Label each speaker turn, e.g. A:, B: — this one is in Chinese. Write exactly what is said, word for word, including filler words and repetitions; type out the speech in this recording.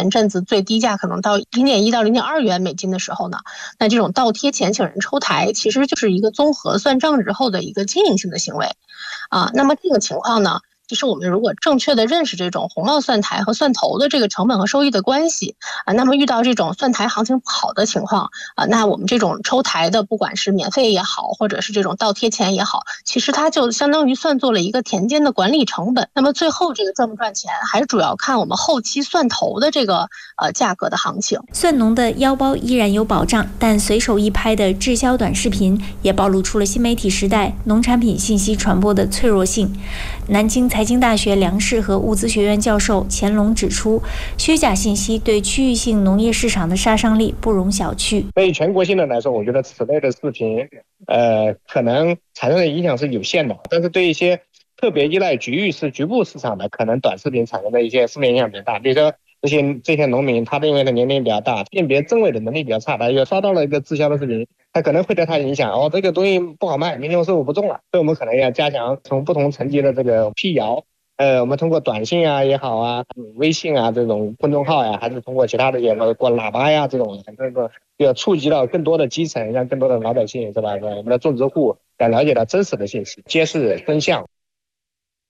A: 前阵子最低价可能到零点一到零点二元美金的时候呢，那这种倒贴钱请人抽台其实就是一个综合算账之后的一个经营性的行为啊。那么这个情况呢，其实我们如果正确的认识这种红帽算台和算头的这个成本和收益的关系啊，那么遇到这种算台行情不好的情况啊，那我们这种抽台的不管是免费也好，或者是这种倒贴钱也好，其实它就相当于算作了一个田间的管理成本。那么最后这个赚不赚钱，还是主要看我们后期算头的这个呃价格的行情。
B: 算农的腰包依然有保障，但随手一拍的滞销短视频也暴露出了新媒体时代农产品信息传播的脆弱性。南京财经大学粮食和物资学院教授钱龙指出，虚假信息对区域性农业市场的杀伤力不容小觑。
C: 对全国性的来说，我觉得此类的视频，呃，可能产生的影响是有限的，但是对一些特别依赖局域市、局部市场的，可能短视频产生的一些负面影响比较大。比如说这些这些农民，他因为他年龄比较大，辨别真伪的能力比较差，他又刷到了一个滞销的视频，他可能会对他影响。哦，这个东西不好卖，明天我收入不中了，所以我们可能要加强从不同层级的这个辟谣。呃，我们通过短信啊也好啊，微信啊这种公众号呀，还是通过其他的也过喇叭呀这种，这个要触及到更多的基层，让更多的老百姓是吧？我们的种植户要了解到真实的信息，揭示真相。